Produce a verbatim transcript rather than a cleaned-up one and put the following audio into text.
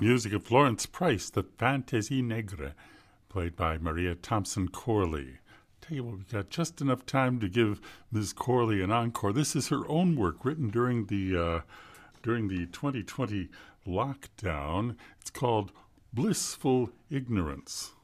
Music of Florence Price, the Fantaisie Negre, played by Maria Thompson Corley. Tell you what, we've got just enough time to give Miz Corley an encore. This is her own work written during the uh, during the twenty twenty lockdown. It's called Blissful Ignorance.